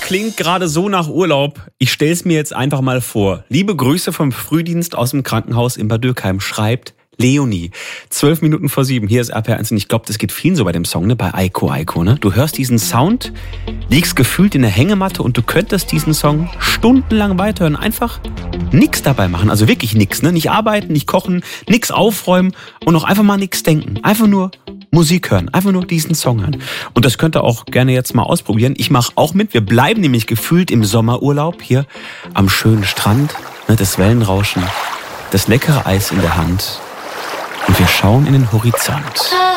klingt gerade so nach Urlaub. Ich stell's mir jetzt einfach mal vor. Liebe Grüße vom Frühdienst aus dem Krankenhaus in Bad Dürkheim, schreibt Leonie. 12:07. Hier ist RPR1 und ich glaube, das geht vielen so bei dem Song, ne? Bei Aiko Aiko, ne? Du hörst diesen Sound, liegst gefühlt in der Hängematte und du könntest diesen Song stundenlang weiterhören. Einfach nix dabei machen. Also wirklich nix, ne? Nicht arbeiten, nicht kochen, nix aufräumen und auch einfach mal nix denken. Einfach nur Musik hören. Einfach nur diesen Song hören. Und das könnt ihr auch gerne jetzt mal ausprobieren. Ich mache auch mit. Wir bleiben nämlich gefühlt im Sommerurlaub hier am schönen Strand. Ne? Das Wellenrauschen, das leckere Eis in der Hand. Und wir schauen in den Horizont.